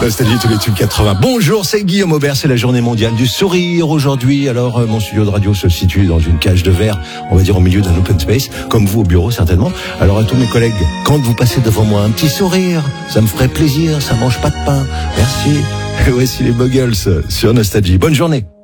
Nostalgie, tous les tubes 80. Bonjour, c'est Guillaume Aubert, c'est la journée mondiale du sourire aujourd'hui. Alors, mon studio de radio se situe dans une cage de verre, on va dire au milieu d'un open space, comme vous au bureau certainement. Alors à tous mes collègues, quand vous passez devant moi, un petit sourire, ça me ferait plaisir, ça mange pas de pain. Merci. Et voici les Buggles sur Nostalgie. Bonne journée.